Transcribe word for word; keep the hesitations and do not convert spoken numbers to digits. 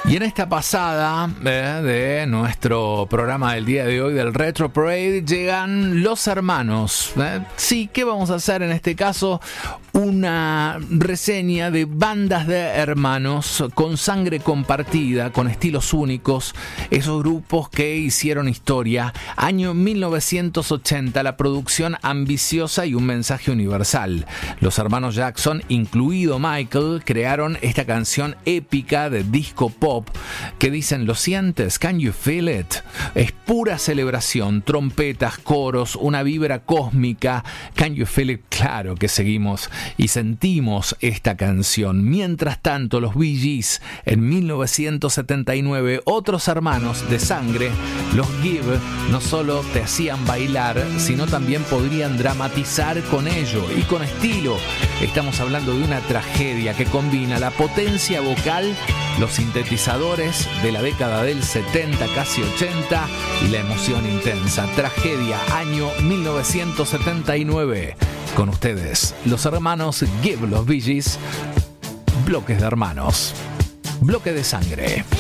Y en esta pasada eh, de nuestro programa del día de hoy del Retro Parade llegan Los Hermanos. ¿eh? Sí, ¿qué vamos a hacer en este caso? Una reseña de bandas de hermanos con sangre compartida, con estilos únicos, esos grupos que hicieron historia. Año mil novecientos ochenta, la producción ambiciosa y un mensaje universal. Los hermanos Jackson, incluido Michael, crearon esta canción épica de disco pop que dicen, ¿lo sientes? Can you feel it? Es pura celebración, trompetas, coros, una vibra cósmica. Can you feel it? Claro que seguimos y sentimos esta canción. Mientras tanto, los Bee Gees en mil novecientos setenta y nueve, otros hermanos de sangre, los Give, no solo te hacían bailar, sino también podrían dramatizar con ello y con estilo. Estamos hablando de una tragedia que combina la potencia vocal, los sintetizadores de la década del setenta, casi ochenta, y la emoción intensa. Tragedia, año mil novecientos setenta y nueve. Con ustedes, los hermanos Give, los Bee Gees, bloques de hermanos, bloque de sangre.